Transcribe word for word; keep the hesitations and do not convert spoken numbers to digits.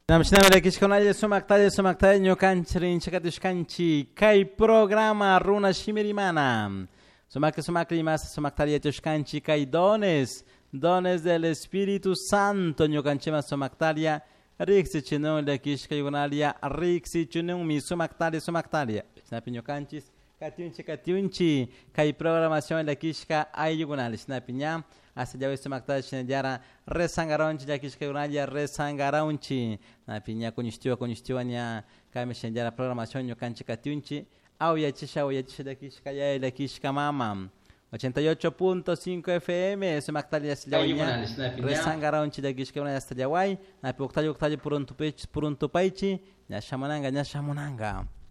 Namshinam lekishkonalle sumaktalle sumaktalle ñukanchirin chakatushkanchi kay programa runa shimirimana. Sumak sumakli mas sumaktalle tushkanchi kay dones, dones del Espíritu Santo ñukanchima sumaktalia riksi chinun lekishkayunalia riksi chinun mi sumaktalia sumaktalia. Snapi ñukanchis katiunchi katiunchi kay programación lekishka ayugunal snapiña. Hasta ya ves makta chinejara resangaronchi ya kishkayunalia resangaronchi na piña kunishtiwa kunishtiwa nya kame chinejara programación ñukanchi katiunchi au ya chisha au ya chisha de kishkaya de kishka mama ochenta y ocho punto cinco F M se maktalia silawinya resangaronchi de kishkayunalia hasta ya wai na poktayo oktayo puruntu pech puruntu paichi nya shamananga nya shamunanga